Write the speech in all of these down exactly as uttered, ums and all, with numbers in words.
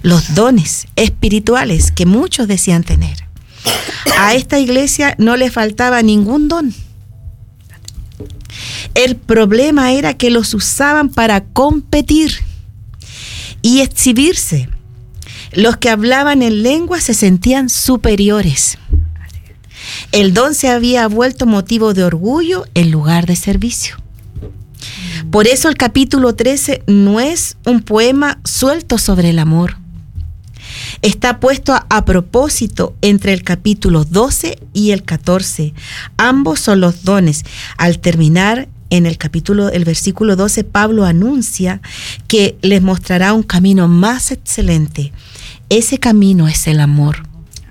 los dones espirituales que muchos decían tener. A esta iglesia no le faltaba ningún don. El problema era que los usaban para competir y exhibirse. Los que hablaban en lengua se sentían superiores. El don se había vuelto motivo de orgullo en lugar de servicio. Por eso el capítulo trece no es un poema suelto sobre el amor. Está puesto a, a propósito entre el capítulo doce y el catorce. Ambos son los dones. Al terminar en el capítulo, el versículo doce, Pablo anuncia que les mostrará un camino más excelente. Ese camino es el amor.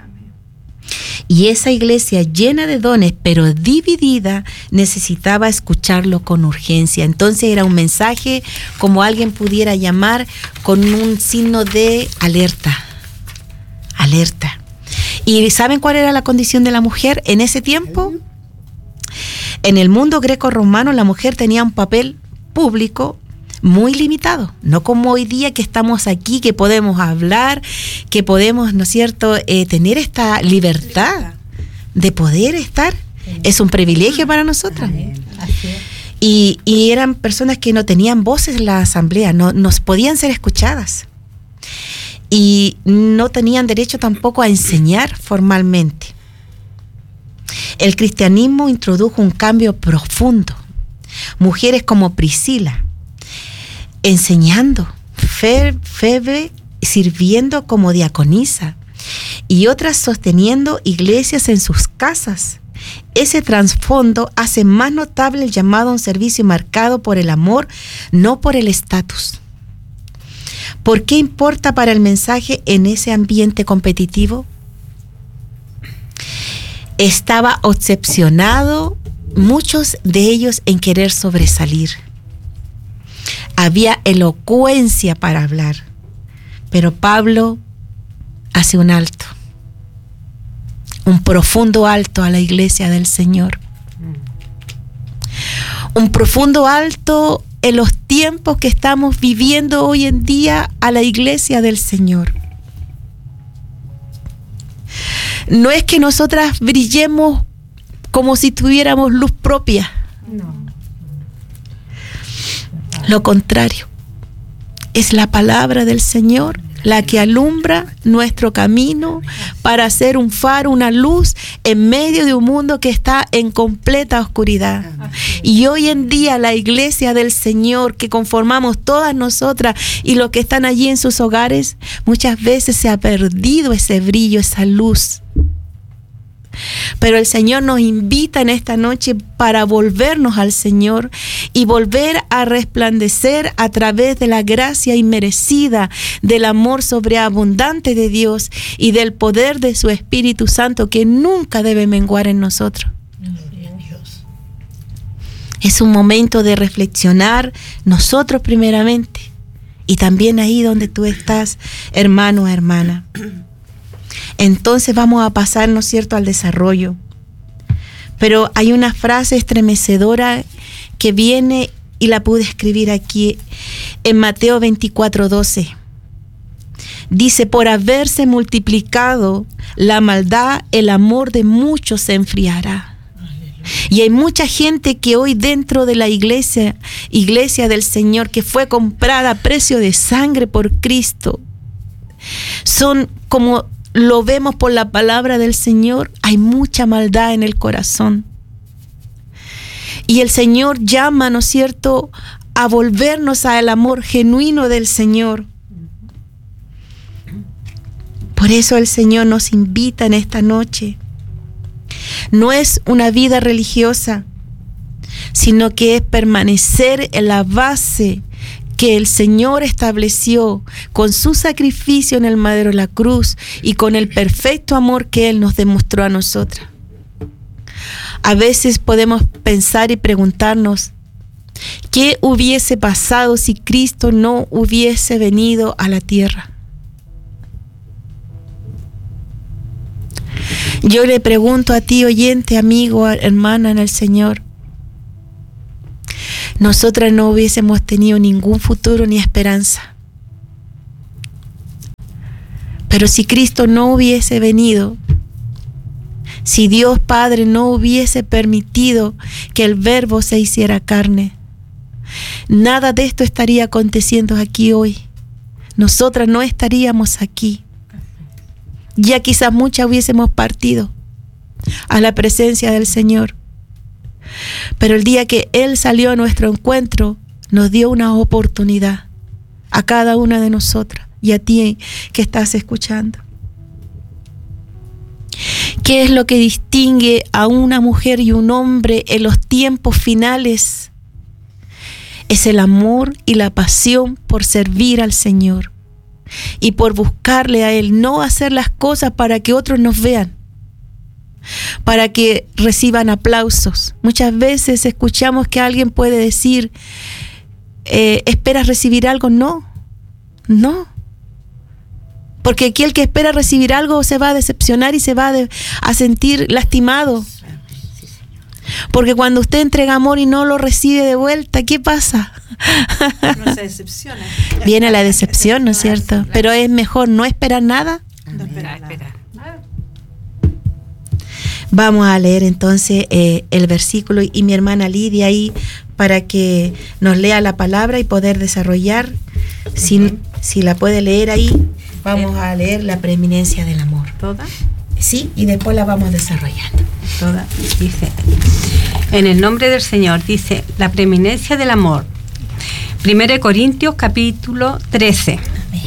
Y esa iglesia llena de dones, pero dividida, necesitaba escucharlo con urgencia. Entonces era un mensaje como alguien pudiera llamar con un signo de alerta. Alerta. ¿Y saben cuál era la condición de la mujer en ese tiempo? En el mundo greco-romano la mujer tenía un papel público muy limitado, no como hoy día que estamos aquí, que podemos hablar, que podemos, ¿no es cierto?, eh, tener esta libertad de poder estar. Es un privilegio para nosotras. Y, y eran personas que no tenían voces en la asamblea, no nos podían ser escuchadas. Y no tenían derecho tampoco a enseñar formalmente. El cristianismo introdujo un cambio profundo. Mujeres como Priscila, enseñando, Fe, Febe sirviendo como diaconisa y otras sosteniendo iglesias en sus casas. Ese trasfondo hace más notable el llamado a un servicio marcado por el amor, no por el estatus. ¿Por qué importa para el mensaje en ese ambiente competitivo? Estaba obsesionado, muchos de ellos, en querer sobresalir. Había elocuencia para hablar, pero Pablo hace un alto, un profundo alto a la iglesia del Señor. Un profundo alto en los tiempos que estamos viviendo hoy en día a la iglesia del Señor. No es que nosotras brillemos como si tuviéramos luz propia. No. Lo contrario, es la palabra del Señor la que alumbra nuestro camino para ser un faro, una luz en medio de un mundo que está en completa oscuridad. Y hoy en día la iglesia del Señor, que conformamos todas nosotras y los que están allí en sus hogares, muchas veces se ha perdido ese brillo, esa luz. Pero el Señor nos invita en esta noche para volvernos al Señor y volver a resplandecer a través de la gracia inmerecida, del amor sobreabundante de Dios y del poder de su Espíritu Santo, que nunca debe menguar en nosotros. Es un momento de reflexionar nosotros primeramente y también ahí donde tú estás, hermano o hermana. Entonces vamos a pasar, ¿no es cierto?, al desarrollo. Pero hay una frase estremecedora que viene y la pude escribir aquí en Mateo veinticuatro doce. Dice: por haberse multiplicado la maldad, el amor de muchos se enfriará. Y hay mucha gente que hoy dentro de la iglesia, iglesia del Señor, que fue comprada a precio de sangre por Cristo, son como lo vemos por la palabra del Señor, hay mucha maldad en el corazón. Y el Señor llama, ¿no es cierto?, a volvernos al amor genuino del Señor. Por eso el Señor nos invita en esta noche. No es una vida religiosa, sino que es permanecer en la base que el Señor estableció con su sacrificio en el madero de la cruz y con el perfecto amor que Él nos demostró a nosotras. A veces podemos pensar y preguntarnos, ¿qué hubiese pasado si Cristo no hubiese venido a la tierra? Yo le pregunto a ti, oyente, amigo, hermana en el Señor, nosotras no hubiésemos tenido ningún futuro ni esperanza. Pero si Cristo no hubiese venido, si Dios Padre no hubiese permitido que el Verbo se hiciera carne, nada de esto estaría aconteciendo aquí hoy. Nosotras no estaríamos aquí. Ya quizás muchas hubiésemos partido a la presencia del Señor. Pero el día que Él salió a nuestro encuentro, nos dio una oportunidad a cada una de nosotras y a ti que estás escuchando. ¿Qué es lo que distingue a una mujer y un hombre en los tiempos finales? Es el amor y la pasión por servir al Señor y por buscarle a Él, no hacer las cosas para que otros nos vean, para que reciban aplausos. Muchas veces escuchamos que alguien puede decir, eh, ¿esperas recibir algo? No, no. Porque aquí el que espera recibir algo se va a decepcionar y se va a, de, a sentir lastimado. Porque cuando usted entrega amor y no lo recibe de vuelta, ¿qué pasa? No se decepciona. Viene la decepción, ¿no es cierto? Pero es mejor no esperar nada. No esperar nada. Vamos a leer entonces eh, el versículo y mi hermana Lidia ahí para que nos lea la palabra y poder desarrollar. Si, si la puede leer ahí, vamos a leer la preeminencia del amor. ¿Toda? Sí, y después la vamos desarrollando. Toda. Dice, en el nombre del Señor, dice, la preeminencia del amor. Primero de Corintios, capítulo trece. Amén.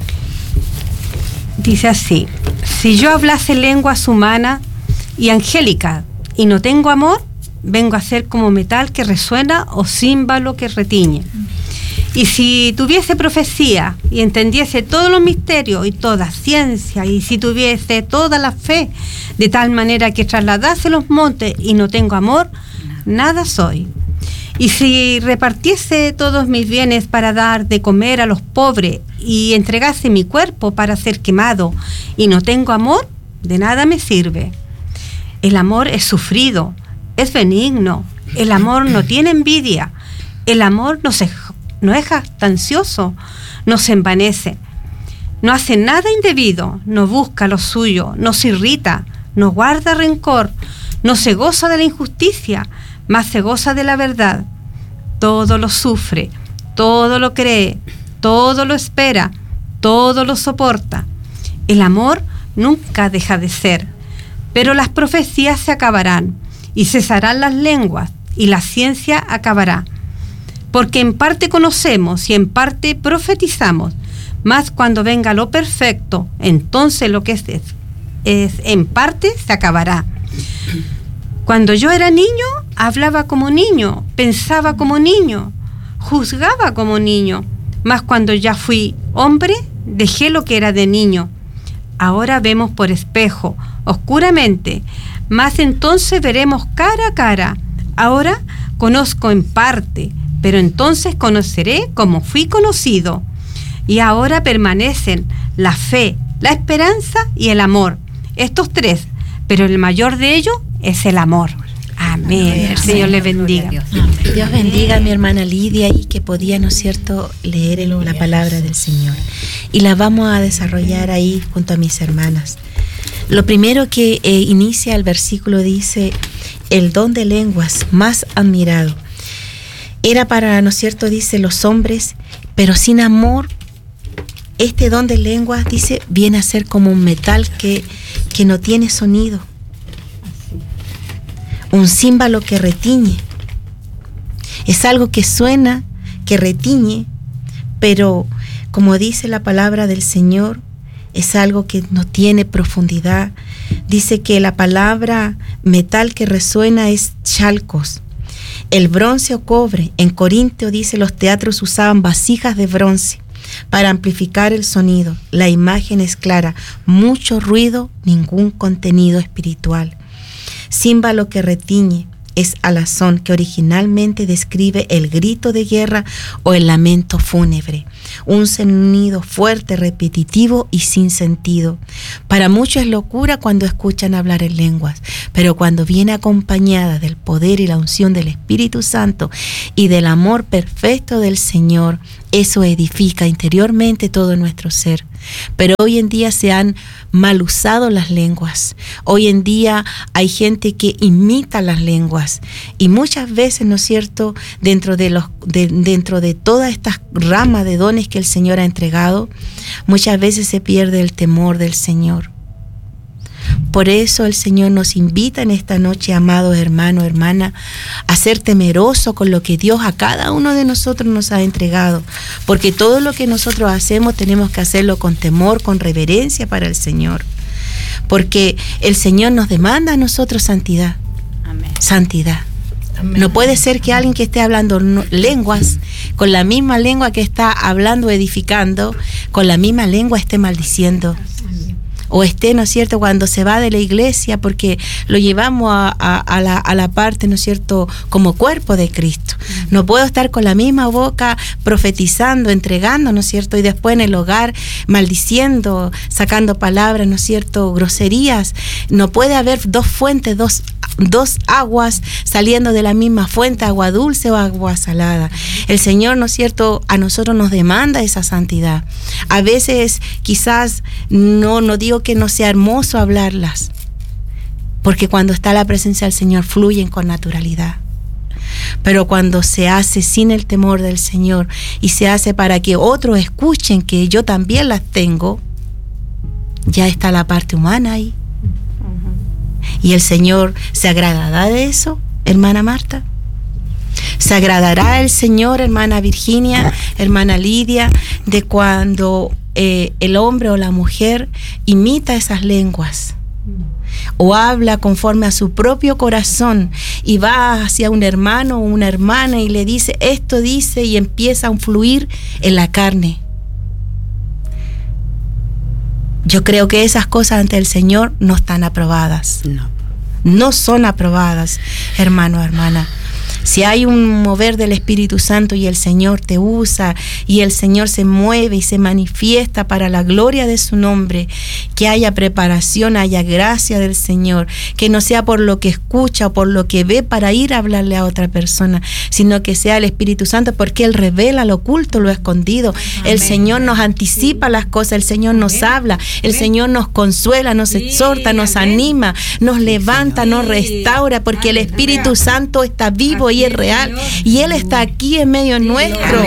Dice así, si yo hablase lenguas humanas y angélicas y no tengo amor, vengo a ser como metal que resuena o címbalo que retiñe. Y si tuviese profecía y entendiese todos los misterios y toda ciencia, y si tuviese toda la fe, de tal manera que trasladase los montes y no tengo amor, nada soy. Y si repartiese todos mis bienes para dar de comer a los pobres y entregase mi cuerpo para ser quemado y no tengo amor, de nada me sirve. El amor es sufrido, es benigno, el amor no tiene envidia, el amor no se no es jactancioso, no se envanece, no hace nada indebido, no busca lo suyo, no se irrita, no guarda rencor, no se goza de la injusticia, mas se goza de la verdad. Todo lo sufre, todo lo cree, todo lo espera, todo lo soporta. El amor nunca deja de ser, pero las profecías se acabarán y cesarán las lenguas y la ciencia acabará. Porque en parte conocemos y en parte profetizamos, mas cuando venga lo perfecto, entonces lo que es, es, es en parte se acabará. Cuando yo era niño, hablaba como niño, pensaba como niño, juzgaba como niño, mas cuando ya fui hombre, dejé lo que era de niño. Ahora vemos por espejo, oscuramente, mas entonces veremos cara a cara. Ahora conozco en parte, pero entonces conoceré como fui conocido. Y ahora permanecen la fe, la esperanza y el amor. Estos tres, pero el mayor de ellos es el amor. Amén. Amén. El Señor le bendiga. Dios. Dios bendiga a mi hermana Lidia y que podía, ¿no es cierto?, leer el, la palabra del Señor. Y la vamos a desarrollar ahí junto a mis hermanas. Lo primero que eh, inicia el versículo dice, el don de lenguas más admirado. Era para, ¿no es cierto?, dice, los hombres, pero sin amor, este don de lenguas, dice, viene a ser como un metal que, que no tiene sonido. Un címbalo que retiñe. Es algo que suena, que retiñe, pero como dice la palabra del Señor, es algo que no tiene profundidad. Dice que la palabra metal que resuena es chalcos. El bronce o cobre, en Corintio dice, los teatros usaban vasijas de bronce para amplificar el sonido. La imagen es clara, mucho ruido, ningún contenido espiritual. Címbalo que retiñe es alazón, que originalmente describe el grito de guerra o el lamento fúnebre. Un sonido fuerte, repetitivo y sin sentido. Para muchos es locura cuando escuchan hablar en lenguas, pero cuando viene acompañada del poder y la unción del Espíritu Santo y del amor perfecto del Señor, eso edifica interiormente todo nuestro ser. Pero hoy en día se han mal usado las lenguas. Hoy en día hay gente que imita las lenguas. Y muchas veces, ¿no es cierto?, dentro de, los, de, dentro de todas estas ramas de dones que el Señor ha entregado, muchas veces se pierde el temor del Señor. Por eso el Señor nos invita en esta noche, amados hermanos, hermanas, a ser temerosos con lo que Dios a cada uno de nosotros nos ha entregado. Porque todo lo que nosotros hacemos tenemos que hacerlo con temor, con reverencia para el Señor. Porque el Señor nos demanda a nosotros santidad. Amén. Santidad. Amén. No puede ser que alguien que esté hablando no, lenguas, con la misma lengua que está hablando, edificando, con la misma lengua esté maldiciendo. O esté, ¿no es cierto?, cuando se va de la iglesia, porque lo llevamos a, a, a, la, a la parte, ¿no es cierto?, como cuerpo de Cristo. No puedo estar con la misma boca profetizando, entregando, ¿no es cierto?, y después en el hogar maldiciendo, sacando palabras, ¿no es cierto?, groserías. No puede haber dos fuentes, dos dos aguas saliendo de la misma fuente, agua dulce o agua salada. El Señor, ¿no es cierto?, a nosotros nos demanda esa santidad. A veces quizás no, no digo que no sea hermoso hablarlas, porque cuando está la presencia del Señor fluyen con naturalidad. Pero cuando se hace sin el temor del Señor y se hace para que otros escuchen que yo también las tengo, ya está la parte humana ahí. ¿Y el Señor se agradará de eso, hermana Marta? ¿Se agradará el Señor, hermana Virginia, hermana Lidia, de cuando eh, el hombre o la mujer imita esas lenguas? O habla conforme a su propio corazón y va hacia un hermano o una hermana y le dice, esto dice, y empieza a fluir en la carne. Yo creo que esas cosas ante el Señor no están aprobadas. No. No son aprobadas, hermano, hermana. Si hay un mover del Espíritu Santo y el Señor te usa y el Señor se mueve y se manifiesta para la gloria de su nombre, que haya preparación, haya gracia del Señor, que no sea por lo que escucha o por lo que ve para ir a hablarle a otra persona, sino que sea el Espíritu Santo, porque Él revela lo oculto, lo escondido. Amén. El Señor nos anticipa las cosas, el Señor nos Amén. habla, el Amén. Señor nos consuela, nos sí, exhorta, nos Amén. anima, nos levanta, sí. nos restaura, porque Amén. el Espíritu Santo está vivo y es real, y Él está aquí en medio nuestro.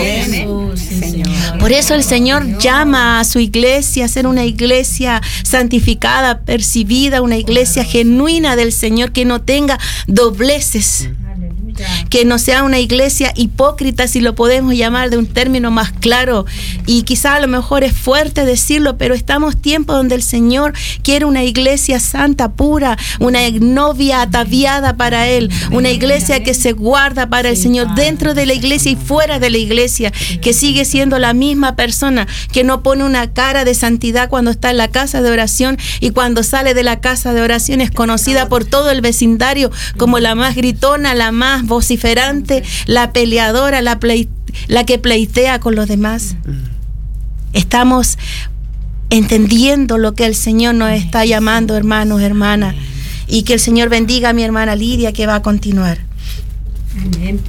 Por eso el Señor llama a su iglesia a ser una iglesia santificada, percibida, una iglesia genuina del Señor, que no tenga dobleces, que no sea una iglesia hipócrita, si lo podemos llamar de un término más claro, y quizá a lo mejor es fuerte decirlo, pero estamos en tiempos donde el Señor quiere una iglesia santa, pura, una novia ataviada para Él, una iglesia que se guarda para el Señor, dentro de la iglesia y fuera de la iglesia, que sigue siendo la misma persona, que no pone una cara de santidad cuando está en la casa de oración, y cuando sale de la casa de oración es conocida por todo el vecindario como la más gritona, la más vociferante, la peleadora, la, play, la que pleitea con los demás. Estamos entendiendo lo que el Señor nos está llamando, hermanos, hermanas, y que el Señor bendiga a mi hermana Lidia, que va a continuar. Amén.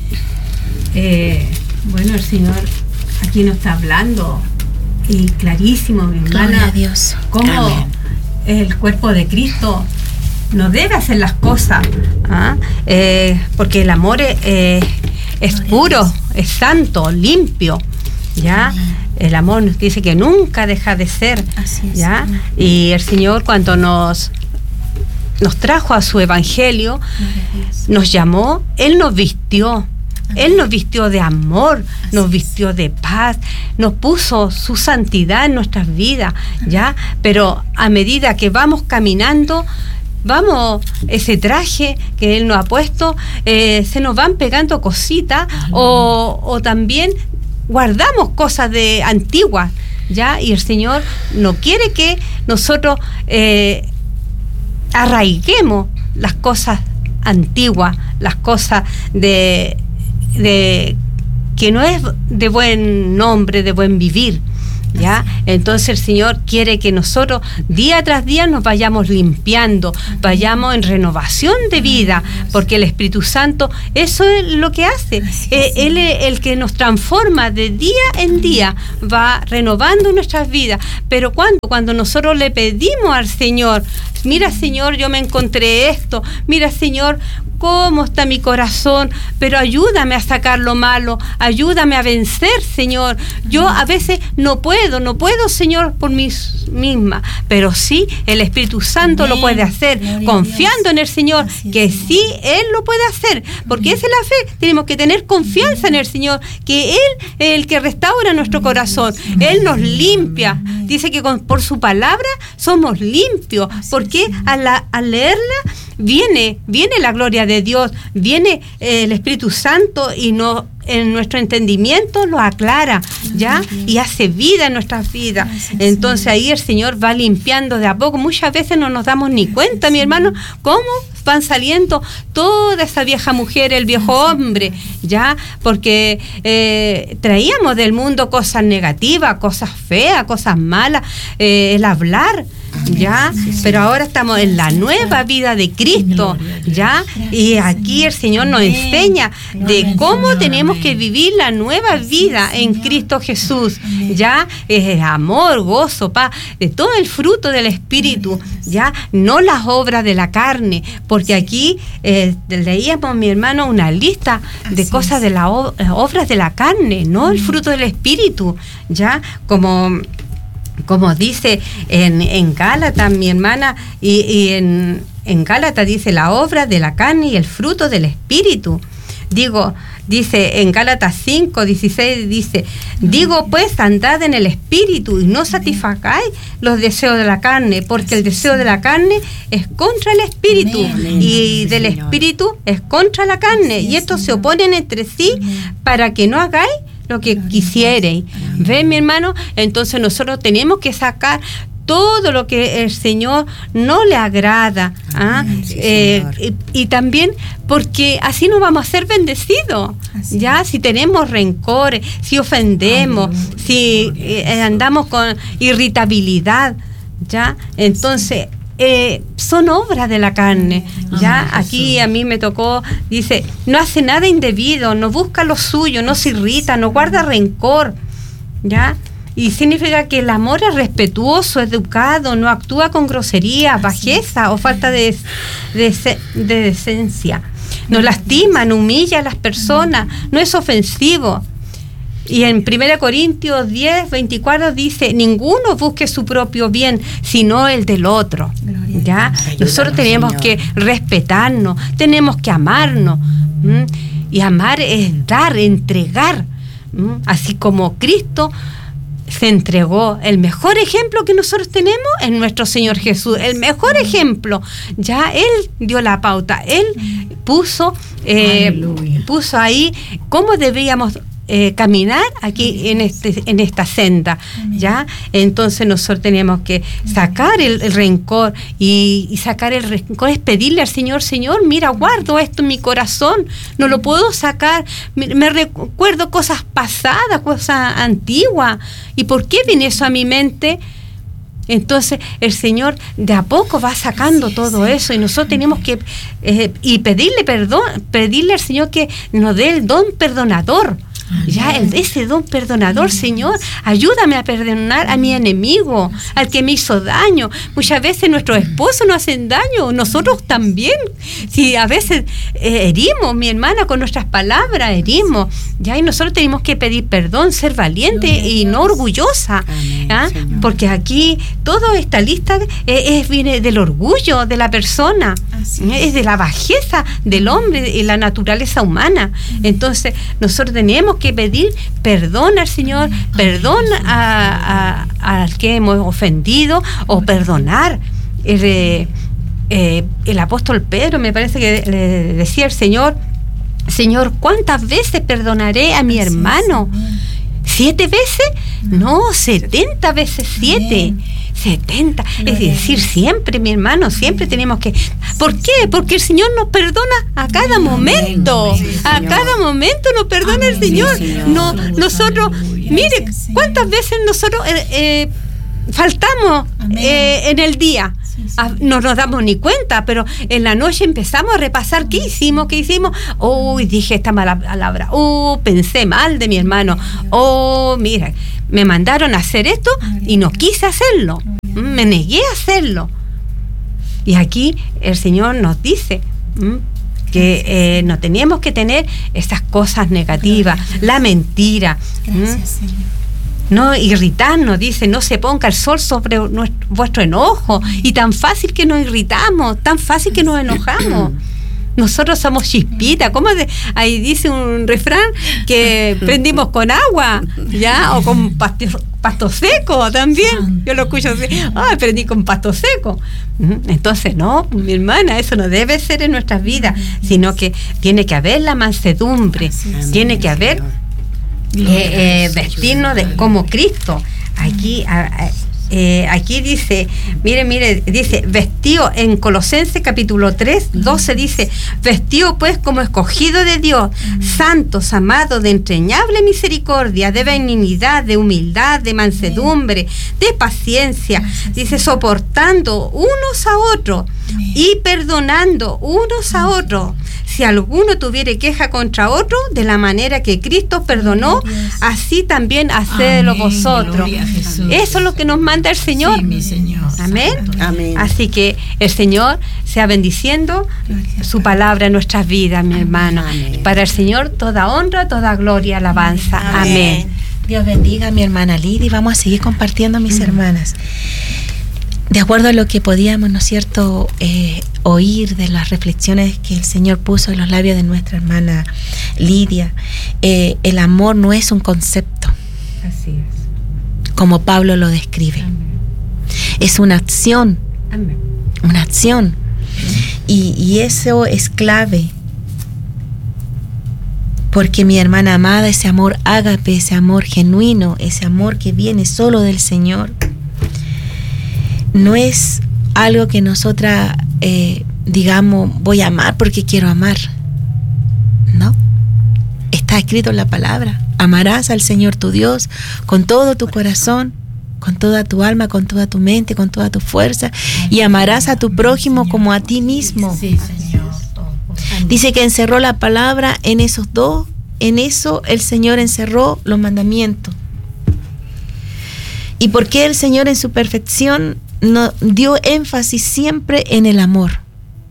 Eh, bueno, el Señor aquí nos está hablando, y clarísimo, mi hermana, gloria a Dios. Cómo Amén. el cuerpo de Cristo no debe hacer las cosas, ¿ah? eh, porque el amor es, eh, es puro, es santo, limpio, ¿ya? El amor nos dice que nunca deja de ser, ¿ya? Y el Señor, cuando nos nos trajo a su evangelio, nos llamó, Él nos vistió, Él nos vistió de amor, nos vistió de paz, nos puso su santidad en nuestras vidas, ¿ya? Pero a medida que vamos caminando, vamos, ese traje que Él nos ha puesto, eh, se nos van pegando cositas, o, o también guardamos cosas de antiguas, ¿ya? Y el Señor no quiere que nosotros eh, arraiguemos las cosas antiguas, las cosas de, de que no es de buen nombre, de buen vivir, ¿ya? Entonces el Señor quiere que nosotros día tras día nos vayamos limpiando, vayamos en renovación de vida, porque el Espíritu Santo eso es lo que hace. Eh, él es el que nos transforma de día en día, va renovando nuestras vidas. Pero cuando, cuando nosotros le pedimos al Señor, mira Señor, yo me encontré esto, mira Señor, cómo está mi corazón, pero ayúdame a sacar lo malo, ayúdame a vencer, Señor. Yo a veces no puedo, no puedo, Señor, por mí misma, pero sí el Espíritu Santo Amén. Lo puede hacer, Gloria confiando en el Señor, Así que es, sí Él lo puede hacer, porque esa es la fe. Tenemos que tener confianza en el Señor, que Él es el que restaura nuestro corazón, Él nos limpia. Dice que con, por su palabra somos limpios, porque al, al leerla viene, viene la gloria de Dios, viene eh, el Espíritu Santo y no, en nuestro entendimiento lo aclara, ¿ya? Y hace vida en nuestras vidas. Entonces ahí el Señor va limpiando de a poco. Muchas veces no nos damos ni cuenta, mi hermano, cómo van saliendo toda esa vieja mujer, el viejo hombre, ¿ya? Porque eh, traíamos del mundo cosas negativas, cosas feas, cosas malas, eh, el hablar, ¿ya? Pero ahora estamos en la nueva vida de Cristo, ¿ya? Y aquí el Señor nos enseña de cómo tenemos que vivir la nueva vida en Cristo Jesús, ¿ya? Es amor, gozo, paz, de todo el fruto del Espíritu, ¿ya? No las obras de la carne, porque aquí eh, leíamos, mi hermano, una lista de Así cosas es. de las ob- obras de la carne, no el fruto del Espíritu, ¿ya? Como... Como dice en, en Gálatas, mi hermana, y, y en, en Gálatas dice la obra de la carne y el fruto del Espíritu. Digo, dice en Gálatas cinco, dieciséis, dice, digo pues, andad en el Espíritu y no satisfagáis los deseos de la carne, porque el deseo de la carne es contra el Espíritu y del Espíritu es contra la carne, y estos se oponen entre sí para que no hagáis lo que quisierais. ¿Ven, mi hermano? Entonces nosotros tenemos que sacar todo lo que el Señor no le agrada, ¿ah? sí, eh, y, y también porque así no vamos a ser bendecidos, así ya es. Si tenemos rencores, si ofendemos, Ay, si eh, andamos con irritabilidad, ya, entonces Eh, son obras de la carne, ya. Ay, aquí a mí me tocó, dice, no hace nada indebido, no busca lo suyo, no se irrita, no guarda rencor, ya. Y significa que el amor es respetuoso, educado, no actúa con grosería, bajeza o falta de, de, de decencia, no lastima, no humilla a las personas, no es ofensivo. Y en primera Corintios diez, veinticuatro dice, ninguno busque su propio bien, sino el del otro. ¿Ya? Nosotros tenemos que respetarnos, tenemos que amarnos. ¿m? Y amar es dar, entregar. ¿m? Así como Cristo se entregó. El mejor ejemplo que nosotros tenemos es nuestro Señor Jesús. El mejor ejemplo. Ya Él dio la pauta. Él puso, eh, puso ahí cómo debíamos Eh, caminar aquí en este en esta senda, ya. Entonces nosotros tenemos que sacar el, el rencor y, y sacar el rencor es pedirle al Señor, Señor, mira, guardo esto en mi corazón, no lo puedo sacar, me, me recuerdo cosas pasadas, cosas antiguas, ¿y por qué viene eso a mi mente? Entonces el Señor de a poco va sacando todo eso, y nosotros tenemos que eh, y pedirle perdón, pedirle al Señor que nos dé el don perdonador. Ya, el, ese don perdonador, Señor, ayúdame a perdonar a mi enemigo, al que me hizo daño. Muchas veces nuestros esposos nos hacen daño, nosotros también. Si a veces eh, herimos, mi hermana, con nuestras palabras herimos, ya, y nosotros tenemos que pedir perdón, ser valiente y no orgullosa, ¿ah? Porque aquí toda esta lista eh, es, viene del orgullo de la persona, es. es de la bajeza del hombre y la naturaleza humana. Entonces nosotros tenemos que pedir perdón al Señor, perdón a, a, al que hemos ofendido, o perdonar. El, eh, el apóstol Pedro, me parece que le decía al Señor, Señor, ¿cuántas veces perdonaré a mi hermano? ¿Siete veces? No, setenta veces siete. setenta, es decir, siempre, mi hermano, siempre tenemos que ¿Por qué? Porque el Señor nos perdona a cada momento. A cada momento nos perdona el Señor. No, nosotros, mire, ¿cuántas veces nosotros eh, eh, faltamos eh, en el día? No nos damos ni cuenta, pero en la noche empezamos a repasar qué hicimos, qué hicimos. Uy, dije esta mala palabra. Oh, pensé mal de mi hermano. Oh, mira, me mandaron a hacer esto y no quise hacerlo. Me negué a hacerlo. Y aquí el Señor nos dice ¿m? que eh, no teníamos que tener esas cosas negativas, la mentira. Gracias, Señor. No irritarnos, dice, no se ponga el sol sobre nuestro, vuestro enojo. Y tan fácil que nos irritamos, tan fácil que nos enojamos. Nosotros somos chispitas. ¿Cómo de, ahí dice un refrán que prendimos con agua, ya? O con pasto, pasto seco también. Yo lo escucho así, ah, prendí con pasto seco. Entonces, no, mi hermana, eso no debe ser en nuestras vidas, sino que tiene que haber la mansedumbre, tiene que haber Eh, eh, vestirnos de, como Cristo. Aquí a, eh, aquí dice, mire, mire, dice, vestido en Colosenses capítulo tres, doce, dice, vestido pues como escogido de Dios, santos, amados, de entrañable misericordia, de benignidad, de humildad, de mansedumbre, de paciencia, dice, soportando unos a otros y perdonando unos a otros. Si alguno tuviere queja contra otro, de la manera que Cristo perdonó, así también hacedlo vosotros. Eso es lo que nos manda el Señor. Sí, mi Señor. Amén. Amén. Así que el Señor sea bendiciendo su palabra en nuestras vidas, mi hermano. Amén. Para el Señor toda honra, toda gloria, alabanza. Amén. Amén. Dios bendiga a mi hermana Lidia y vamos a seguir compartiendo, mis mm. hermanas. De acuerdo a lo que podíamos, ¿no es cierto?, eh, oír de las reflexiones que el Señor puso en los labios de nuestra hermana Lidia, eh, el amor no es un concepto. Así es. Como Pablo lo describe. Amén. Es una acción. Amén. Una acción. Y, y eso es clave. Porque mi hermana amada, ese amor ágape, ese amor genuino, ese amor que viene solo del Señor, no es algo que nosotras eh, digamos, voy a amar porque quiero amar. No. Está escrito en la palabra. Amarás al Señor tu Dios con todo tu corazón, con toda tu alma, con toda tu mente, con toda tu fuerza, y amarás a tu prójimo como a ti mismo. Dice que encerró la palabra en esos dos. En eso el Señor encerró los mandamientos. ¿Y por qué el Señor en su perfección no dio énfasis siempre en el amor?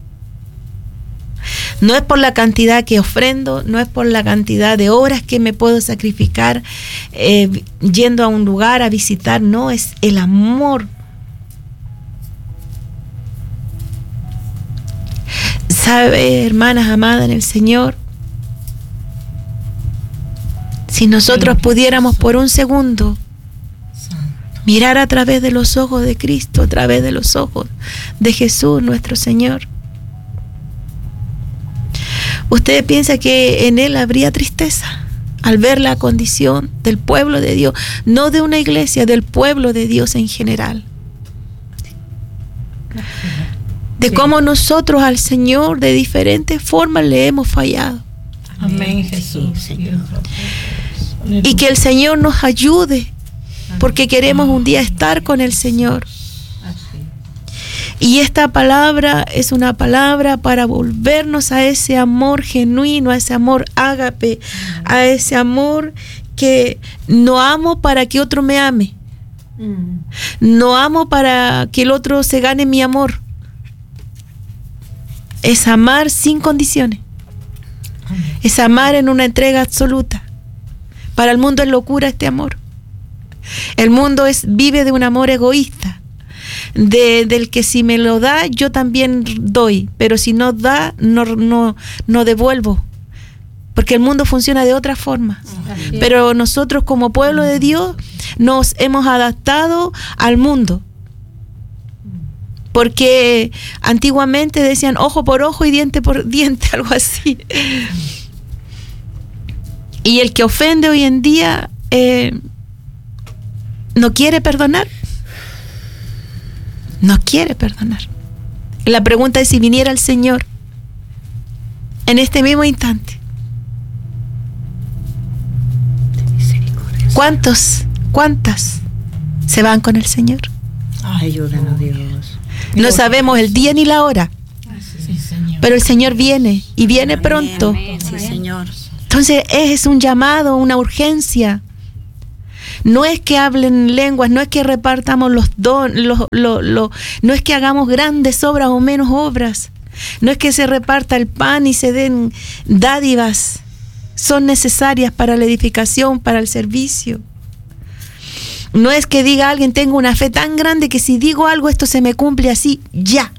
No es por la cantidad que ofrendo, no es por la cantidad de horas que me puedo sacrificar eh, yendo a un lugar a visitar, no, es el amor. ¿Sabe, hermanas amadas en el Señor? Si nosotros pudiéramos por un segundo mirar a través de los ojos de Cristo, a través de los ojos de Jesús, nuestro Señor, ¿usted piensa que en Él habría tristeza al ver la condición del pueblo de Dios? No de una iglesia, del pueblo de Dios en general. De cómo nosotros al Señor de diferentes formas le hemos fallado. Amén, Jesús. Y que el Señor nos ayude, porque queremos un día estar con el Señor. Y esta palabra es una palabra para volvernos a ese amor genuino, a ese amor ágape, a ese amor que no amo para que otro me ame. No amo para que el otro se gane mi amor. Es amar sin condiciones. Es amar en una entrega absoluta. Para el mundo es locura este amor. El mundo es, vive de un amor egoísta, de, del que si me lo da, yo también doy, pero si no da, no, no, no devuelvo, porque el mundo funciona de otra forma. Pero nosotros como pueblo de Dios nos hemos adaptado al mundo, porque antiguamente decían ojo por ojo y diente por diente, algo así. Y el que ofende hoy en día eh, no quiere perdonar. No quiere perdonar. La pregunta es si viniera el Señor en este mismo instante. ¿Cuántos, cuántas se van con el Señor? Ayúdanos, Dios. No sabemos el día ni la hora, Sí, Señor. pero el Señor viene y viene pronto. Sí, Señor. Entonces es un llamado, una urgencia. No es que hablen lenguas, no es que repartamos los dones, los, los, los, no es que hagamos grandes obras o menos obras. No es que se reparta el pan y se den dádivas. Son necesarias para la edificación, para el servicio. No es que diga alguien, tengo una fe tan grande que si digo algo esto se me cumple así, ya.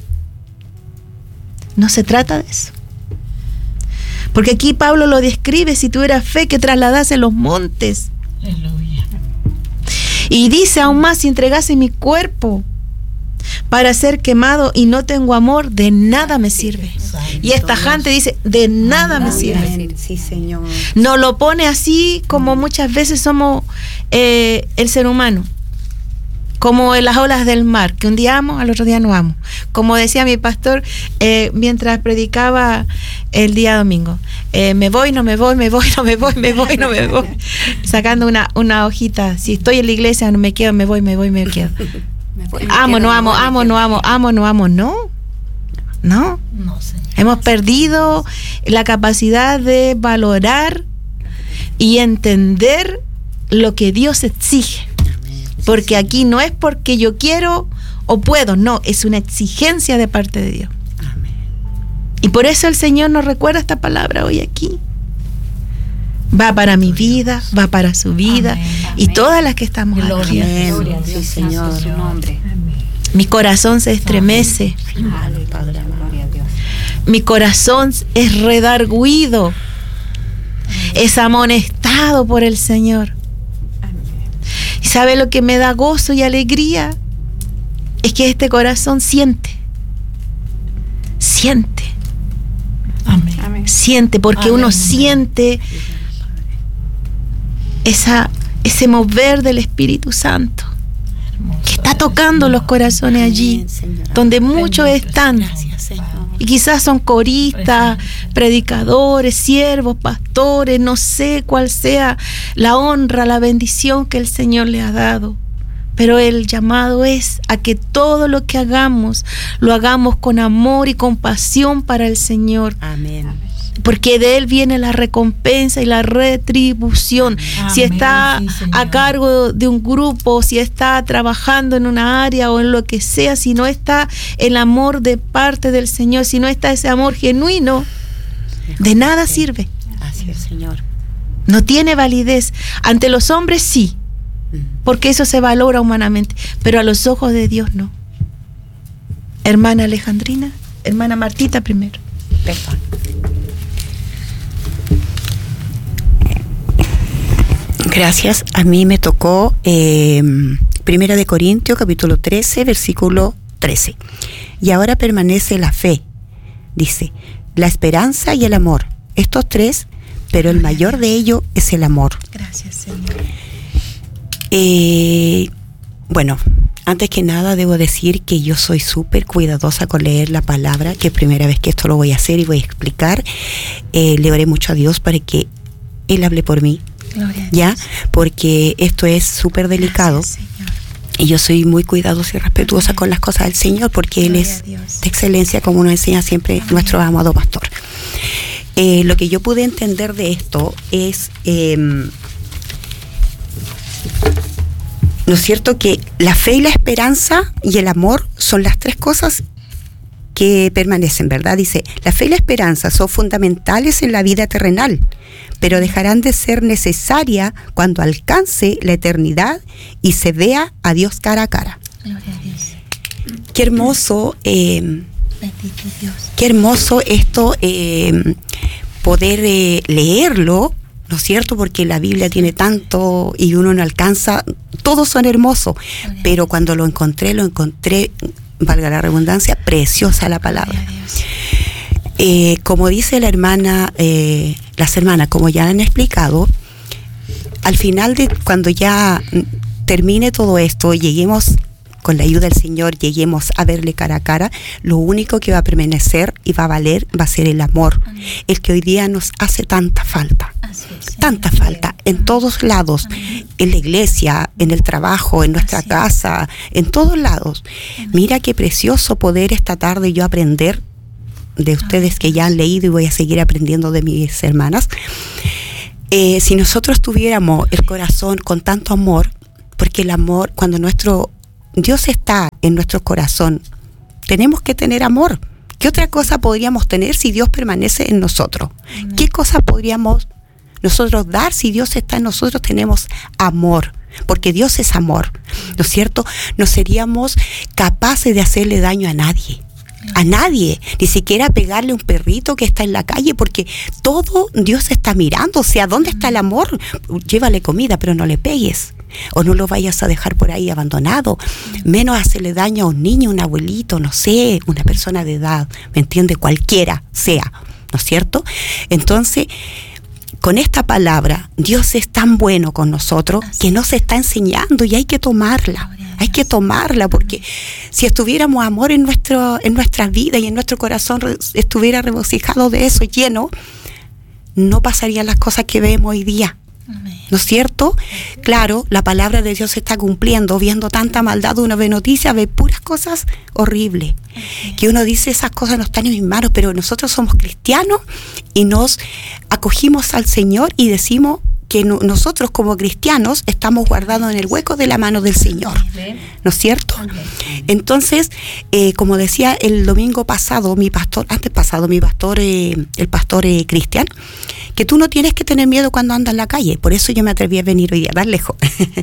No se trata de eso. Porque aquí Pablo lo describe, si tuvieras fe que trasladase los montes. Aleluya. Y dice aún más, si entregase mi cuerpo para ser quemado y no tengo amor, de nada me sirve. Y esta gente dice, de nada me sirve. Sí, Señor. No lo pone así como muchas veces somos eh, el ser humano. Como en las olas del mar, que un día amo, al otro día no amo. Como decía mi pastor eh, mientras predicaba el día domingo. Eh, me voy, no me voy, me voy, no me voy, me voy, no me voy. Sacando una, una hojita. Si estoy en la iglesia, no me quedo, me voy, me voy, me quedo. Me voy, me Amo, quedo, no me amo, voy, me amo, quedo. no amo, amo, no amo, no. No. No, Señor. Hemos perdido la capacidad de valorar y entender lo que Dios exige. Porque aquí no es porque yo quiero o puedo, no, es una exigencia de parte de Dios. Amén. Y por eso el Señor nos recuerda esta palabra hoy aquí. Va para mi vida, va para su vida. Amén, y amén. todas las que estamos aquí. Gloria. Amén. Gloria a Dios, Sí, Señor. Señor. Su nombre. Mi corazón se estremece. Ay, Padre amado. Gloria a Dios. Mi corazón es redarguido. Es amonestado por el Señor. ¿Y sabe lo que me da gozo y alegría? Es que este corazón siente. Siente. Amén. Amén. Siente, porque Amén. uno siente esa, ese mover del Espíritu Santo Hermoso que está eres, tocando Señor. los corazones allí, Amén, Señor. donde muchos Bendito están. Gracias, Señor. Y quizás son coristas, predicadores, siervos, pastores, no sé cuál sea la honra, la bendición que el Señor le ha dado. Pero el llamado es a que todo lo que hagamos, lo hagamos con amor y compasión para el Señor. Amén. Porque de Él viene la recompensa y la retribución. Amén, Si está sí, Señor. a cargo de un grupo, si está trabajando en una área o en lo que sea, si no está el amor de parte del Señor, si no está ese amor genuino, de nada sirve. Así es, Señor. No tiene validez. Ante los hombres sí, porque eso se valora humanamente, pero a los ojos de Dios no. Hermana Alejandrina, hermana Martita primero. Perdón. Gracias. A mí me tocó eh, Primera de Corintios, capítulo trece, versículo trece. Y ahora permanece la fe, dice, la esperanza y el amor. Estos tres, pero el mayor de ellos es el amor. Gracias, Señor. Eh, bueno, antes que nada debo decir que yo soy súper cuidadosa con leer la palabra, que es primera vez que esto lo voy a hacer y voy a explicar. Eh, le oré mucho a Dios para que Él hable por mí, Gloria a ¿ya? Dios. Porque esto es súper delicado. Gracias, Señor. Y yo soy muy cuidadosa y respetuosa Amén. con las cosas del Señor, porque Él Gloria es a Dios. de excelencia, como nos enseña siempre Amén. nuestro amado pastor. Eh, lo que yo pude entender de esto es, eh, ¿no es cierto?, que la fe y la esperanza y el amor son las tres cosas que permanecen, ¿verdad? Dice, la fe y la esperanza son fundamentales en la vida terrenal, pero dejarán de ser necesarias cuando alcance la eternidad y se vea a Dios cara a cara. Gloria a Dios. Qué hermoso, eh, Bendito Dios. qué hermoso esto, eh, poder eh, leerlo, ¿no es cierto? Porque la Biblia tiene tanto y uno no alcanza, todos son hermosos, Gloria a pero Dios. cuando lo encontré, lo encontré, valga la redundancia, preciosa la palabra. Gloria a Dios. Eh, como dice la hermana, eh, las hermanas, como ya han explicado, al final de cuando ya mm, termine todo esto, lleguemos con la ayuda del Señor, lleguemos a verle cara a cara, lo único que va a permanecer y va a valer va a ser el amor, amén, el que hoy día nos hace tanta falta, es, tanta amén, falta, en amén, todos lados, amén, en la iglesia, en el trabajo, en nuestra Así casa, en todos lados. Amén. Mira qué precioso poder esta tarde yo aprender de ustedes que ya han leído, y voy a seguir aprendiendo de mis hermanas. Eh, si nosotros tuviéramos el corazón con tanto amor, porque el amor, cuando nuestro Dios está en nuestro corazón, tenemos que tener amor. ¿Qué otra cosa podríamos tener si Dios permanece en nosotros? Amén. ¿Qué cosa podríamos nosotros dar si Dios está en nosotros? Tenemos amor, porque Dios es amor, ¿no es cierto? No seríamos capaces de hacerle daño a nadie. A nadie, ni siquiera pegarle a un perrito que está en la calle, porque todo Dios está mirando. O sea, ¿dónde está el amor? Llévale comida, pero no le pegues, o no lo vayas a dejar por ahí abandonado, menos hacerle daño a un niño, un abuelito, no sé, una persona de edad, ¿me entiende? Cualquiera sea, ¿no es cierto? Entonces, con esta palabra, Dios es tan bueno con nosotros que nos está enseñando, y hay que tomarla. Hay que tomarla, porque si estuviéramos amor en nuestro, en nuestras vidas y en nuestro corazón re, estuviera regocijado de eso, lleno, no pasarían las cosas que vemos hoy día. ¿No es cierto? Claro, la palabra de Dios se está cumpliendo. Viendo tanta maldad, uno ve noticias, ve puras cosas horribles. Que uno dice, esas cosas no están en mis manos, pero nosotros somos cristianos y nos acogimos al Señor y decimos que no, nosotros como cristianos estamos guardados en el hueco de la mano del Señor, ¿no es cierto? Entonces, eh, como decía el domingo pasado, mi pastor, antes pasado, mi pastor, eh, el pastor eh, Cristian, que tú no tienes que tener miedo cuando andas en la calle. Por eso yo me atreví a venir hoy día, dar lejos.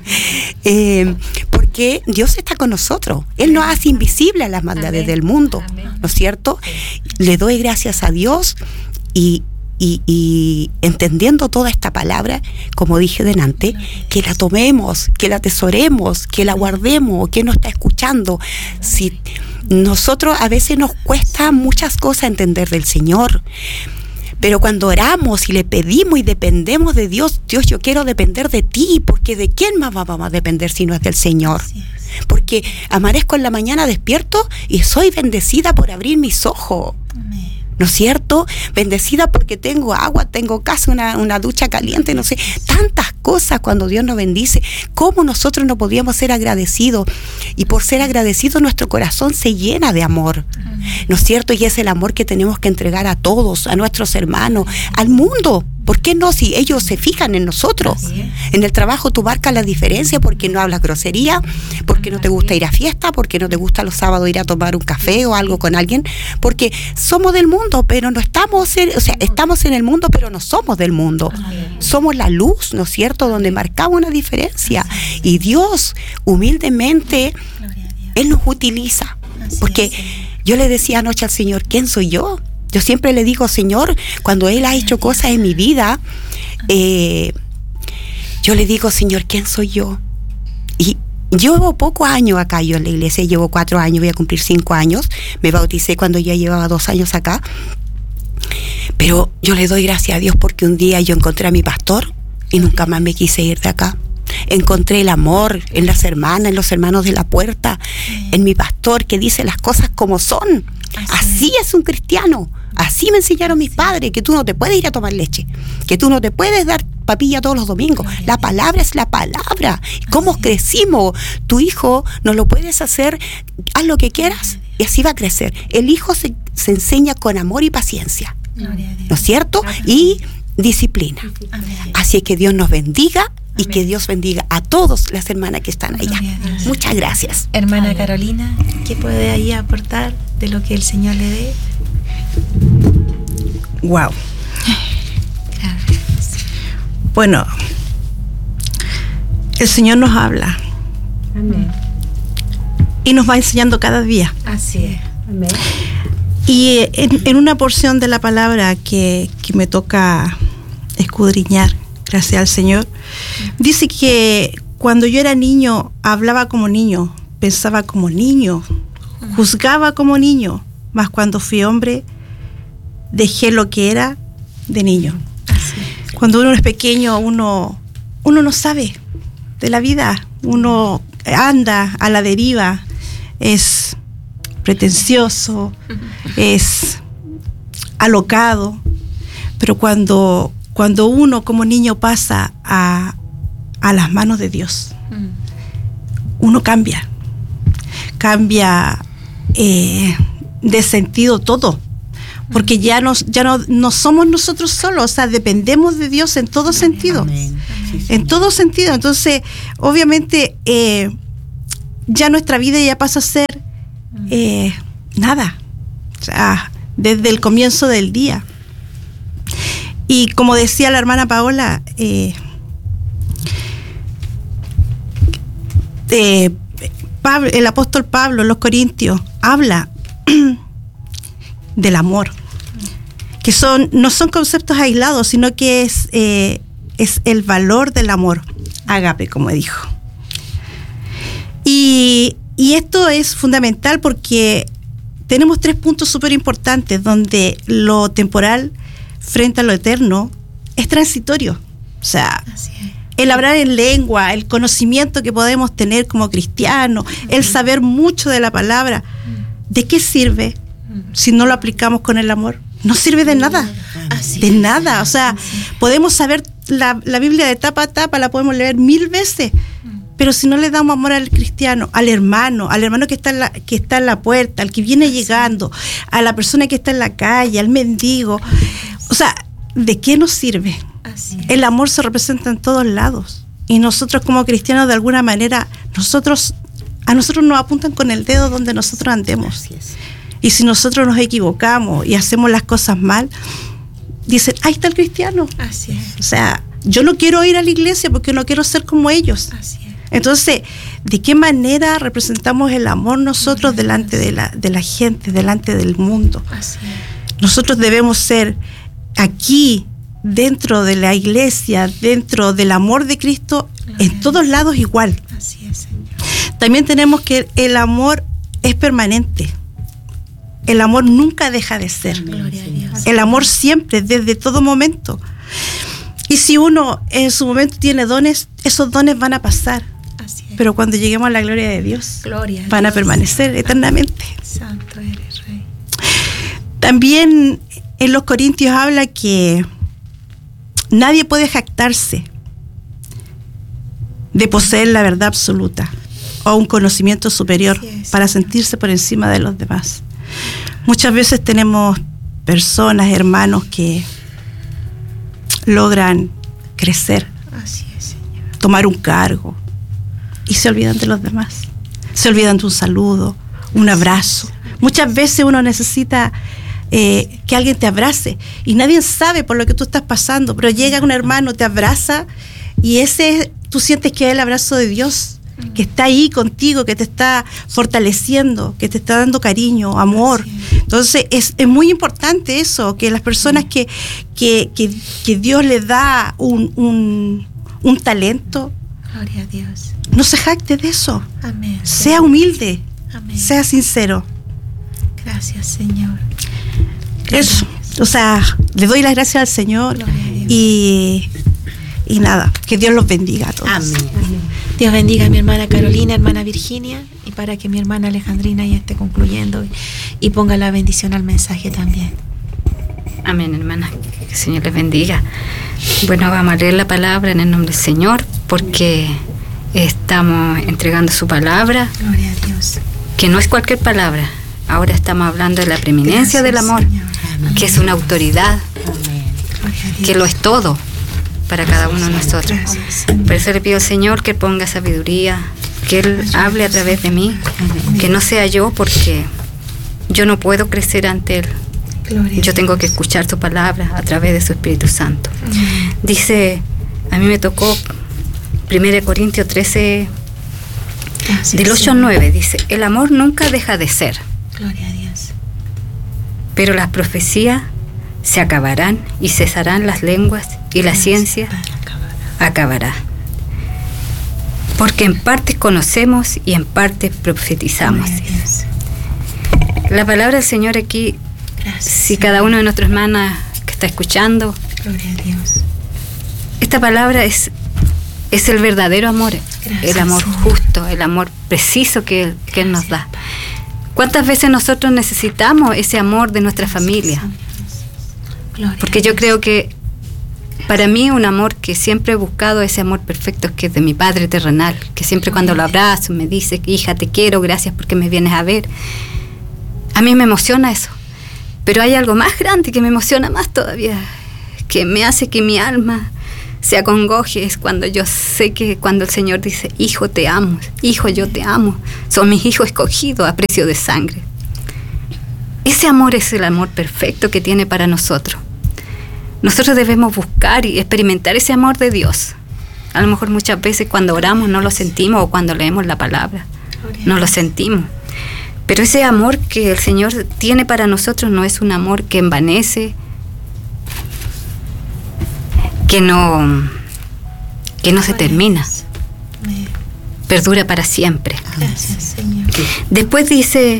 eh, porque Dios está con nosotros. Él nos hace invisible a las maldades Amén. Del mundo, ¿no es cierto? Le doy gracias a Dios y Y, y entendiendo toda esta palabra, como dije delante, que la tomemos, que la atesoremos, que la guardemos, que nos está escuchando. Si nosotros a veces nos cuesta muchas cosas entender del Señor, pero cuando oramos y le pedimos y dependemos de Dios, Dios, yo quiero depender de ti, porque ¿de quién más vamos a depender si no es del Señor? Porque amanezco en la mañana, despierto y soy bendecida por abrir mis ojos. Amén. ¿No es cierto? Bendecida porque tengo agua, tengo casa, una, una ducha caliente, no sé, tantas cosas cuando Dios nos bendice. ¿Cómo nosotros no podríamos ser agradecidos? Y por ser agradecidos nuestro corazón se llena de amor, ¿no es cierto? Y es el amor que tenemos que entregar a todos, a nuestros hermanos, al mundo. ¿Por qué no? Si ellos se fijan en nosotros. En el trabajo tú marcas la diferencia porque no hablas grosería, porque no te gusta ir a fiesta, porque no te gusta los sábados ir a tomar un café o algo con alguien, porque somos del mundo, pero no estamos, en, o sea, estamos en el mundo, pero no somos del mundo. Somos la luz, ¿no es cierto? Donde marcamos una diferencia. Y Dios, humildemente, Él nos utiliza. Porque yo le decía anoche al Señor, ¿quién soy yo? Yo siempre le digo, Señor, cuando Él ha hecho cosas en mi vida, eh, yo le digo, Señor, ¿quién soy yo? Y yo llevo pocos años acá, yo en la iglesia, llevo cuatro años, voy a cumplir cinco años. Me bauticé cuando ya llevaba dos años acá. Pero yo le doy gracias a Dios porque un día yo encontré a mi pastor y nunca más me quise ir de acá. Encontré el amor en las hermanas, en los hermanos de la puerta, en mi pastor que dice las cosas como son. Así es un cristiano. Así me enseñaron mis padres, que tú no te puedes ir a tomar leche, que tú no te puedes dar papilla todos los domingos. La palabra es la palabra. ¿Cómo crecimos? Tu hijo no lo puedes hacer, haz lo que quieras y así va a crecer. El hijo se, se enseña con amor y paciencia, ¿no es cierto? Y disciplina. Así es que Dios nos bendiga. Y que Dios bendiga a todas las hermanas que están allá. Muchas gracias. Hermana Carolina, ¿qué puede ahí aportar de lo que el Señor le dé? Wow. Bueno, el Señor nos habla. Amén. Y nos va enseñando cada día. Así es. Amén. Y en, en una porción de la palabra que, que me toca escudriñar, gracias al Señor, dice que cuando yo era niño, hablaba como niño, pensaba como niño, juzgaba como niño, mas cuando fui hombre, dejé lo que era de niño. Así. Cuando uno es pequeño, uno, uno no sabe de la vida, uno anda a la deriva, es pretencioso, es alocado, pero cuando, cuando uno como niño pasa a, a las manos de Dios, uno cambia, cambia eh, de sentido todo, porque ya, nos, ya no, no somos nosotros solos, o sea, dependemos de Dios en todo sentido, Amén. Sí, en todo sentido. Entonces, obviamente, eh, ya nuestra vida ya pasa a ser eh, nada, o sea, desde el comienzo del día. Y como decía la hermana Paola, eh, eh, Pablo, el apóstol Pablo en los Corintios habla del amor, que son no son conceptos aislados, sino que es, eh, es el valor del amor, ágape, como dijo. Y, y esto es fundamental porque tenemos tres puntos súper importantes donde lo temporal frente a lo eterno es transitorio. O sea, el hablar en lengua, el conocimiento que podemos tener como cristianos, uh-huh. el saber mucho de la palabra, ¿de qué sirve uh-huh. si no lo aplicamos con el amor? No sirve de nada, Así de es. nada. O sea, podemos saber la, la Biblia de tapa a tapa, la podemos leer mil veces, uh-huh. pero si no le damos amor al cristiano, al hermano, al hermano que está en la, que está en la puerta, al que viene llegando, a la persona que está en la calle, al mendigo, o sea, ¿de qué nos sirve? El amor se representa en todos lados y nosotros como cristianos de alguna manera nosotros a nosotros nos apuntan con el dedo donde nosotros andemos, y si nosotros nos equivocamos y hacemos las cosas mal, dicen, ahí está el cristiano. Así es. O sea, yo no quiero ir a la iglesia porque no quiero ser como ellos. Así es. Entonces, ¿de qué manera representamos el amor nosotros delante de la, de la gente, delante del mundo? Así es. Nosotros debemos ser aquí, dentro de la iglesia, dentro del amor de Cristo, Gloria en todos lados igual. Así es, Señor. También tenemos que el amor es permanente. El amor nunca deja de ser. Gloria a Dios. El amor siempre, desde todo momento. Y si uno en su momento tiene dones, esos dones van a pasar. Así es. Pero cuando lleguemos a la gloria de Dios, gloria a van Dios. a permanecer eternamente. Santo eres, Rey. También en los Corintios habla que nadie puede jactarse de poseer la verdad absoluta o un conocimiento superior para sentirse por encima de los demás. Muchas veces tenemos personas, hermanos, que logran crecer, Así es, Señor. tomar un cargo y se olvidan de los demás. Se olvidan de un saludo, un abrazo. Muchas veces uno necesita Eh, que alguien te abrace y nadie sabe por lo que tú estás pasando, pero llega un hermano, te abraza y ese tú sientes que es el abrazo de Dios, que está ahí contigo, que te está fortaleciendo, que te está dando cariño, amor. Entonces es, es muy importante eso, que las personas que, que, que, que Dios les da un, un, un talento, Gloria a Dios. no se jacte de eso. Amén. Sea humilde, Amén. sea sincero. Gracias, Señor. Eso, o sea, le doy las gracias al Señor y, y nada, que Dios los bendiga a todos. Amén. Amén. Dios bendiga a mi hermana Carolina, hermana Virginia, y para que mi hermana Alejandrina ya esté concluyendo y, y ponga la bendición al mensaje también. Amén, hermana, que el Señor les bendiga. Bueno, vamos a leer la palabra en el nombre del Señor porque estamos entregando su palabra. Gloria a Dios. Que no es cualquier palabra. Ahora estamos hablando de la preeminencia Gracias, del amor, Señor. que es una autoridad, Amén. que lo es todo para cada uno de nosotros. Gracias, Por eso le pido al Señor que Él ponga sabiduría, que Él hable a través de mí, Amén. que no sea yo, porque yo no puedo crecer ante Él. Gloria yo tengo que escuchar su palabra a través de su Espíritu Santo. Amén. Dice, a mí me tocó primera Corintios trece, Gracias, del ocho al nueve, dice, el amor nunca deja de ser. Gloria a Dios. Pero las profecías se acabarán y cesarán las lenguas y la ciencia acabará. Porque en parte conocemos y en parte profetizamos. La palabra del Señor aquí, Gracias, si cada uno de nuestros hermanos que está escuchando, Gloria a Dios. Esta palabra es, es el verdadero amor, Gracias, el amor Señor. justo, el amor preciso que, que Él nos da. ¿Cuántas veces nosotros necesitamos ese amor de nuestra familia? Porque yo creo que para mí un amor que siempre he buscado, ese amor perfecto que es de mi Padre terrenal, que siempre cuando lo abrazo me dice, hija, te quiero, gracias porque me vienes a ver. A mí me emociona eso. Pero hay algo más grande que me emociona más todavía, que me hace que mi alma se acongoje, es cuando yo sé que cuando el Señor dice, hijo, te amo, hijo, yo te amo, son mis hijos escogidos a precio de sangre. Ese amor es el amor perfecto que tiene para nosotros. Nosotros debemos buscar y experimentar ese amor de Dios. A lo mejor muchas veces cuando oramos no lo sentimos, o cuando leemos la palabra no lo sentimos. Pero ese amor que el Señor tiene para nosotros no es un amor que envanece, que no, que no se termina, perdura para siempre. Gracias, Señor. Después dice,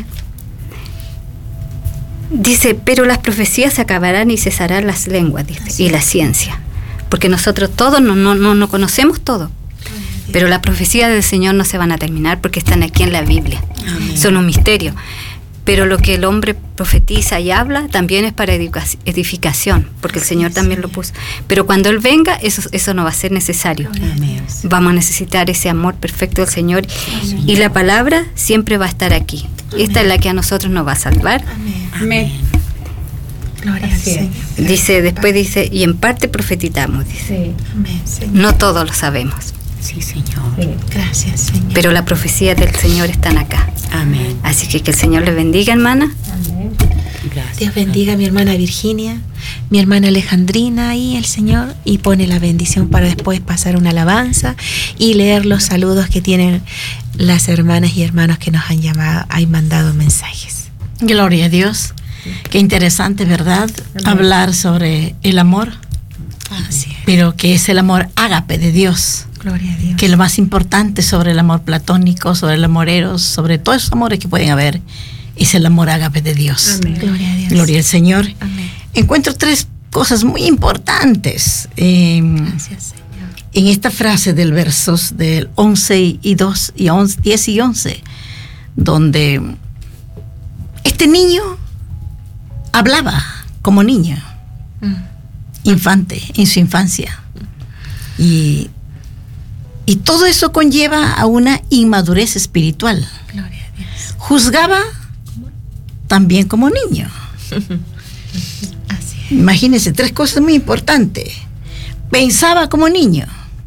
dice, pero las profecías se acabarán y cesarán las lenguas, dice, y la ciencia. Porque nosotros todos no, no, no, no conocemos todo. Pero las profecías del Señor no se van a terminar porque están aquí en la Biblia. Amén. Son un misterio. Pero lo que el hombre profetiza y habla también es para edificación, porque el Señor también lo puso. Pero cuando Él venga, eso, eso no va a ser necesario. Amén. Vamos a necesitar ese amor perfecto del Señor. Amén. Y la palabra siempre va a estar aquí. Amén. Esta es la que a nosotros nos va a salvar. Amén. Amén. Gloria al Señor. Dice, después dice, y en parte profetizamos, dice. Sí. Amén, Señor. No todos lo sabemos. Sí, Señor. Sí. Gracias, Señor. Pero las profecías del Señor están acá. Amén. Así que que el Señor les bendiga, hermana. Amén. Gracias. Dios bendiga a mi hermana Virginia, mi hermana Alejandrina y el Señor, y pone la bendición para después pasar una alabanza y leer los saludos que tienen las hermanas y hermanos que nos han llamado, han mandado mensajes. Gloria a Dios. Qué interesante, ¿verdad? Amén. Hablar sobre el amor. Así es. Pero que es el amor ágape de Dios. Gloria a Dios. Que lo más importante sobre el amor platónico, sobre el amor eros, sobre todos esos amores que pueden haber, es el amor ágape de Dios. Amén. Gloria a Dios. Gloria al Señor. Amén. Encuentro tres cosas muy importantes eh, Gracias, Señor. en esta frase del versos del once y dos y once, diez y once, donde este niño hablaba como niño, mm. infante, en su infancia. Y Y todo eso conlleva a una inmadurez espiritual. Gloria a Dios. Juzgaba también como niño. Así es. Imagínense, tres cosas muy importantes. Pensaba como niño.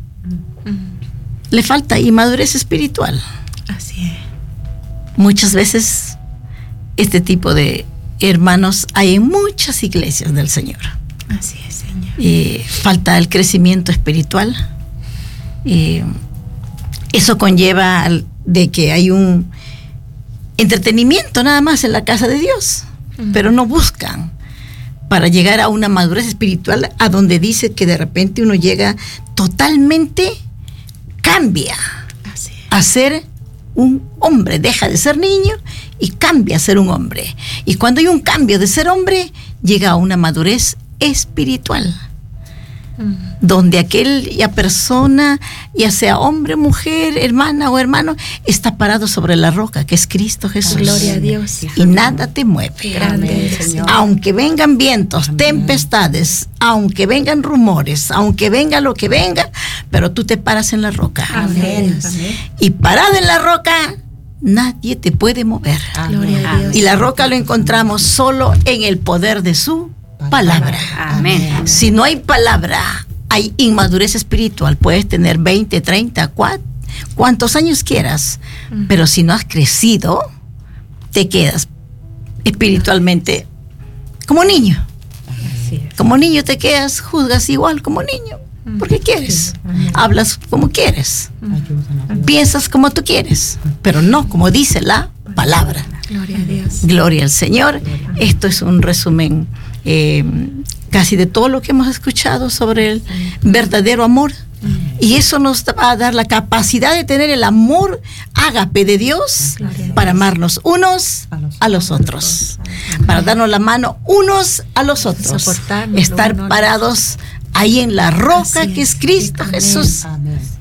Mm. Le falta inmadurez espiritual. Así es. Muchas veces este tipo de hermanos hay en muchas iglesias del Señor. Así es, Señor. Eh, falta el crecimiento espiritual. Eh, eso conlleva de que hay un entretenimiento nada más en la casa de Dios, uh-huh. pero no buscan para llegar a una madurez espiritual a donde dice que de repente uno llega totalmente, cambia Así es. a ser un hombre, deja de ser niño y cambia a ser un hombre. Y cuando hay un cambio de ser hombre, llega a una madurez espiritual. Donde aquella persona, ya sea hombre, mujer, hermana o hermano, está parado sobre la roca que es Cristo Jesús. Gloria a Dios. Y nada te mueve. Grande, Señor. Aunque vengan vientos, Amén. tempestades, aunque vengan rumores, aunque venga lo que venga, pero tú te paras en la roca. Amén. Y parada en la roca, nadie te puede mover. Gloria a Dios. Y la roca lo encontramos solo en el poder de su palabra. Amén. Si no hay palabra, hay inmadurez espiritual. Puedes tener veinte, treinta, cuatro, cuantos años quieras, uh-huh. pero si no has crecido, te quedas espiritualmente como niño. Así es. Como niño te quedas, juzgas igual como niño, porque quieres. Uh-huh. Hablas como quieres. Uh-huh. Piensas como tú quieres, pero no como dice la palabra. Gloria a Dios. Gloria al Señor. Esto es un resumen Eh, casi de todo lo que hemos escuchado sobre el verdadero amor, y eso nos va a dar la capacidad de tener el amor ágape de Dios para amarnos unos a los otros, para darnos la mano unos a los otros, estar parados ahí en la roca que es Cristo Jesús.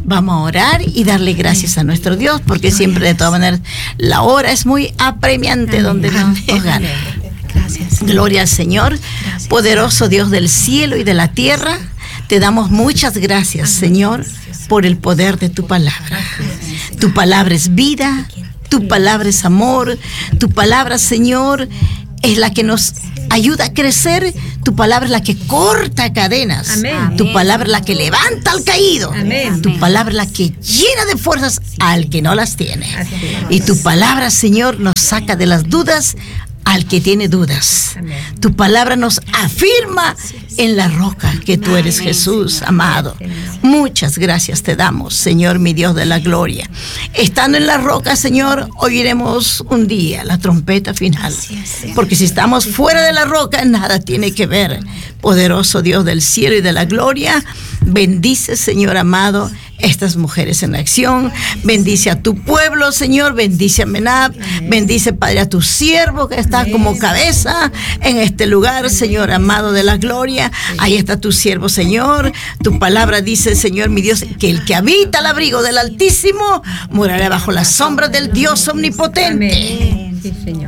vamos a orar y darle gracias a nuestro Dios, porque siempre, de todas maneras, la hora es muy apremiante. Amén. Donde nos, nos gana. Gracias. Gloria al Señor. Gracias. Poderoso Dios del cielo y de la tierra, te damos muchas gracias, amén, Señor, por el poder de tu palabra. Tu palabra es vida, tu palabra es amor, tu palabra, Señor, es la que nos ayuda a crecer, tu palabra es la que corta cadenas, amén, tu palabra es la que levanta al caído, amén, tu palabra es la que llena de fuerzas al que no las tiene, y tu palabra, Señor, nos saca de las dudas al que tiene dudas. Amén. Tu palabra nos afirma en la roca que tú eres, Jesús, amado. Muchas gracias te damos, Señor, mi Dios de la gloria. Estando en la roca, Señor, oiremos un día la trompeta final, porque si estamos fuera de la roca, nada tiene que ver. Poderoso Dios del cielo y de la gloria, bendice, Señor amado, estas mujeres en acción. Bendice a tu pueblo, Señor. Bendice a Menab. Bendice, Padre, a tu siervo que está como cabeza en este lugar, Señor amado de la gloria. Ahí está tu siervo, Señor. Tu palabra dice, Señor mi Dios, que el que habita al abrigo del Altísimo morará bajo la sombra del Dios omnipotente. Sí, Señor.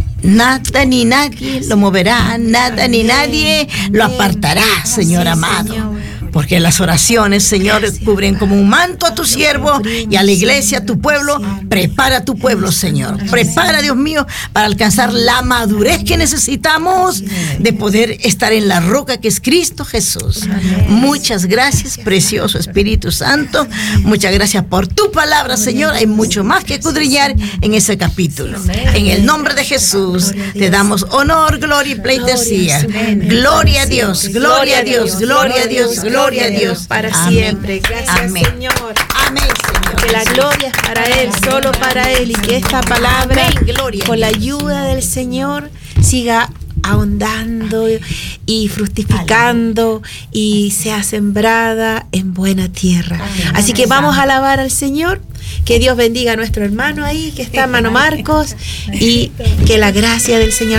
Nada ni nadie lo moverá, nada ni nadie lo apartará, Señor amado. Porque las oraciones, Señor, cubren como un manto a tu siervo y a la iglesia, a tu pueblo. Prepara a tu pueblo, Señor. Prepara, Dios mío, para alcanzar la madurez que necesitamos de poder estar en la roca que es Cristo Jesús. Muchas gracias, precioso Espíritu Santo. Muchas gracias por tu palabra, Señor. Hay mucho más que escudriñar en ese capítulo. En el nombre de Jesús te damos honor, gloria y pleitesía. Gloria a Dios, gloria a Dios, gloria a Dios, gloria Gloria a Dios para amén, siempre. Gracias, amén, Señor. Amén, Señor. Que la gloria es para Él, solo para Él, y que esta palabra, amén, con la ayuda del Señor, siga ahondando y fructificando y sea sembrada en buena tierra. Amén. Así que vamos a alabar al Señor. Que Dios bendiga a nuestro hermano ahí, que está, hermano Marcos, y que la gracia del Señor